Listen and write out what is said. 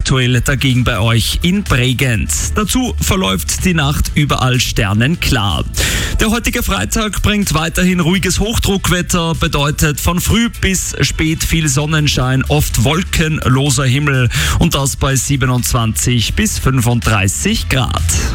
aktuell dagegen bei euch in Bregenz. Dazu verläuft die Nacht überall sternenklar. Der heutige Freitag bringt weiterhin ruhiges Hochdruckwetter, bedeutet von früh bis spät viel Sonnenschein, oft wolkenloser Himmel und das bei 27 bis 35 Grad.